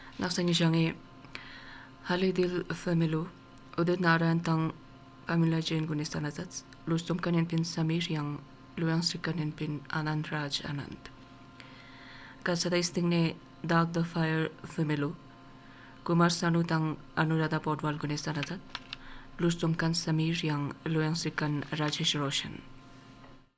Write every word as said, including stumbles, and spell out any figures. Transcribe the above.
Naksangi siyangi halidil family udet naran tang Pamela Jane Gunistanazats lustum kanin pin Samir yang luyang sikanin pin Anand Raj Anand. Kasada istingne Dark the Fire family Kumar Sanu tang Anuradha Podwal Gunistanazat lustum kan Samir yang luyang sikan Rajesh Roshan.